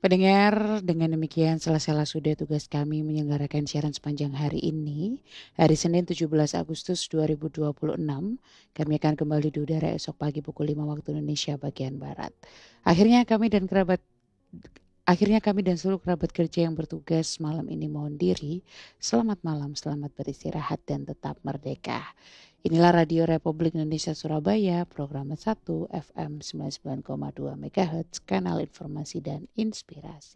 Pendengar, dengan demikian selesailah sudah tugas kami menyelenggarakan siaran sepanjang hari ini. Hari Senin 17 Agustus 2026, kami akan kembali di udara esok pagi pukul 5 waktu Indonesia bagian Barat. Akhirnya kami dan seluruh kerabat kerja yang bertugas malam ini mohon diri. Selamat malam, selamat beristirahat dan tetap merdeka. Inilah Radio Republik Indonesia Surabaya, program 1 FM 99,2 MHz, kanal informasi dan inspirasi.